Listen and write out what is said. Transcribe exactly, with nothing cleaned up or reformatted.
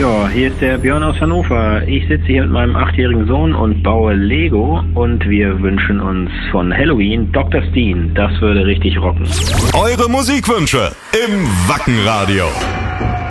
Ja, hier ist der Björn aus Hannover. Ich sitze hier mit meinem achtjährigen Sohn und baue Lego und wir wünschen uns von Halloween Doktor Steen. Das würde richtig rocken. Eure Musikwünsche im Wackenradio.